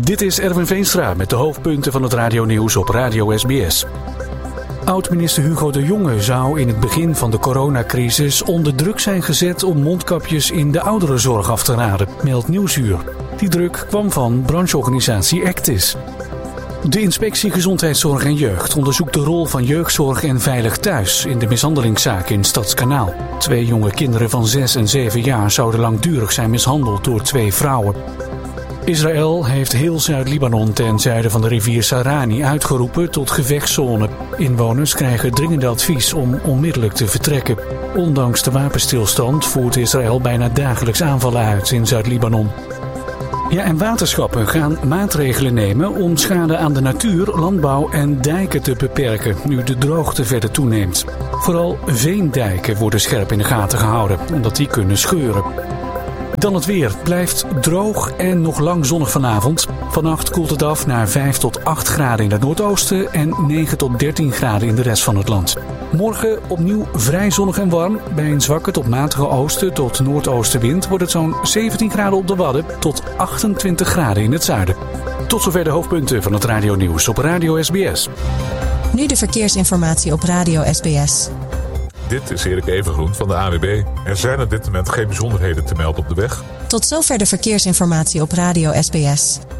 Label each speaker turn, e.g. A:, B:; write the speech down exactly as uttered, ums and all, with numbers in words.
A: Dit is Erwin Veenstra met de hoofdpunten van het radionieuws op Radio S B S. Oud-minister Hugo de Jonge zou in het begin van de coronacrisis onder druk zijn gezet om mondkapjes in de ouderenzorg af te raden, meldt Nieuwsuur. Die druk kwam van brancheorganisatie Actis. De Inspectie Gezondheidszorg en Jeugd onderzoekt de rol van jeugdzorg en Veilig Thuis in de mishandelingszaak in Stadskanaal. Twee jonge kinderen van zes en zeven jaar zouden langdurig zijn mishandeld door twee vrouwen. Israël heeft heel Zuid-Libanon ten zuiden van de rivier Sarani uitgeroepen tot gevechtszone. Inwoners krijgen dringend advies om onmiddellijk te vertrekken. Ondanks de wapenstilstand voert Israël bijna dagelijks aanvallen uit in Zuid-Libanon. Ja, en waterschappen gaan maatregelen nemen om schade aan de natuur, landbouw en dijken te beperken, nu de droogte verder toeneemt. Vooral veendijken worden scherp in de gaten gehouden, omdat die kunnen scheuren. Dan het weer. Het blijft droog en nog lang zonnig vanavond. Vannacht koelt het af naar vijf tot acht graden in het noordoosten en negen tot dertien graden in de rest van het land. Morgen opnieuw vrij zonnig en warm. Bij een zwakke tot matige oosten tot noordoostenwind wordt het zo'n zeventien graden op de Wadden tot achtentwintig graden in het zuiden. Tot zover de hoofdpunten van het radionieuws op Radio S B S.
B: Nu de verkeersinformatie op Radio S B S.
C: Dit is Erik Evengroen van de A W B. Er zijn op dit moment geen bijzonderheden te melden op de weg.
B: Tot zover de verkeersinformatie op Radio S B S.